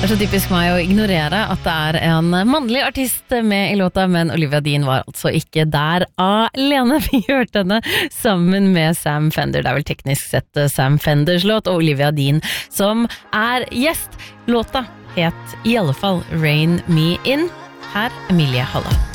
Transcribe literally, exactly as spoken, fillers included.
Det er så typisk meg å ignorere at det er en mannlig artist med i låta, men Olivia Dean var altså ikke der alene. Vi hørte henne sammen med Sam Fender. Det er vel teknisk sett Sam Fenders låt, og Olivia Dean som er gjest. Låta het i alle fall Rain Me In. Her Emilie Halla.